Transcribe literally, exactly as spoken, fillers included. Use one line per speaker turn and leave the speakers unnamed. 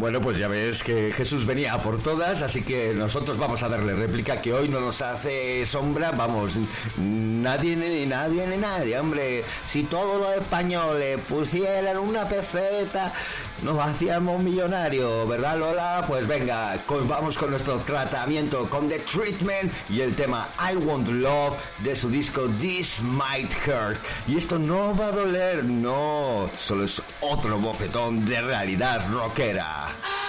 Bueno, pues ya ves que Jesús venía a por todas, así que nosotros vamos a darle réplica, que hoy no nos hace sombra, vamos, nadie ni nadie ni nadie, hombre. Si todos los españoles pusieran una peseta, nos hacíamos millonarios, ¿verdad, Lola? Pues venga, con, vamos con nuestro tratamiento, con The Treatment y el tema I Want Love de su disco This Might Hurt. Y esto no va a doler, no, solo es otro bofetón de realidad rockera.